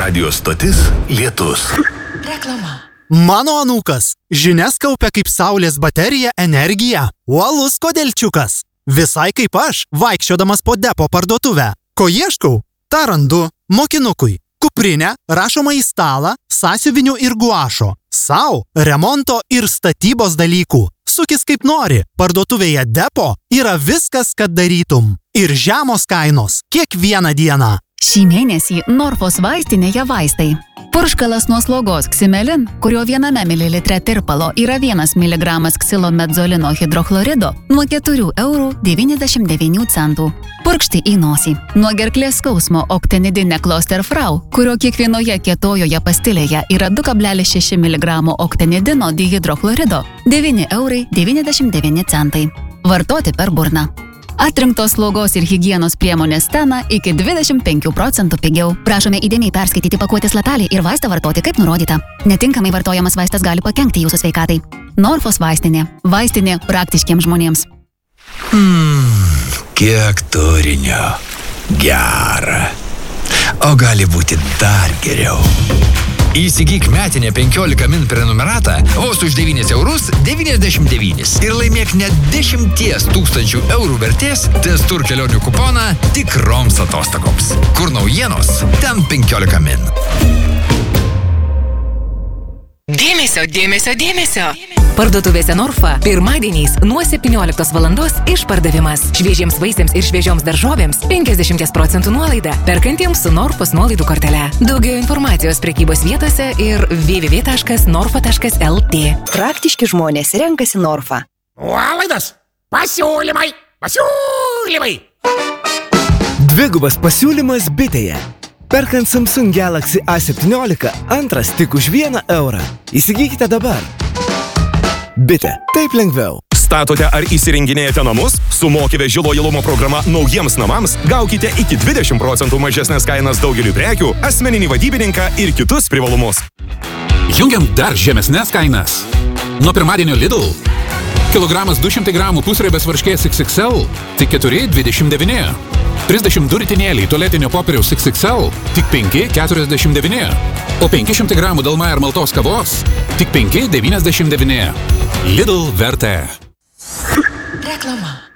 Radio stotis Lietus. Reklama. Mano anūkas žinias kaupia kaip saulės baterija energiją. Uolus kodėlčiukas. Visai kaip aš, vaikščiodamas po depo parduotuvę. Ko ieškau? Ta randu. Mokinukui. Kuprinę, rašomą į stalą, sąsiuvinių ir guašo. Sau, remonto ir statybos dalykų. Sukis kaip nori. Parduotuvėje depo yra viskas, kad darytum. Ir žemos kainos. Kiekvieną dieną. Šį mėnesį Norfos vaistinėje vaistai. Purškalas nuo slogos Ximelin, kurio 1 mililitre tirpalo yra 1 mg ksilomedzolino hidrochlorido, nuo 4,99 €. Purkšti į nosį. Nuo gerklės skausmo Octinidine Klosterfrau, kurio kiekvienoje kietojoje pastilėje yra 2,6 mg octinidino dihidrochlorido, 9,99 €. Vartoti per burną. Atrinktos slaugos ir higienos priemonės Stena iki 25% pigiau. Prašome įdėmiai perskaityti pakuotės lapelį ir vaistą vartoti kaip nurodyta. Netinkamai vartojamas vaistas gali pakenkti jūsų sveikatai. Norfos vaistinė. Vaistinė praktiškiems žmonėms. Kiek turinio. Gera. O gali būti dar geriau. Įsigyk metinę 15 min prenumeratą vos už 9,99 € ir laimėk net 10 000 € vertės Testur kelionių kuponą tikroms atostogoms. Kur naujienos, ten 15 min. Dėmesio, dėmesio, dėmesio. Parduotuvėse Norfa pirmadieniais nuo 17 valandos išpardavimas. Šviežiems vaisiams ir šviežioms daržovėms 50% nuolaida. Perkantiems su Norfos nuolaidų kortele. Daugiau informacijos prekybos vietose ir www.norfa.lt. Praktiški žmonės renkasi Norfa. Nuolaidos! Pasiūlymai! Pasiūlymai! Dvigubas pasiūlymas bitėje. Perkant Samsung Galaxy A17, antras tik už 1 €. Įsigykite dabar. Bitė. Taip lengviau. Statote ar įsirenginėjate namus? Su Moki veži lojalumo programa naujiems namams gaukite iki 20% mažesnės kainas daugeliu prekių, asmeninį vadybininką ir kitus privalumus. Jungiam dar žemesnės kainas. Nuo pirmadienio Lidl. Kilogramas 200 gramų pusriebės varškės XXL tik 4,29 €. 32 ritinėliai tualetinio popieriaus XXL tik 5,49 €. O 500 gramų Dalma ir maltos kavos tik 5,99 €. Lidl vertė. Reklama.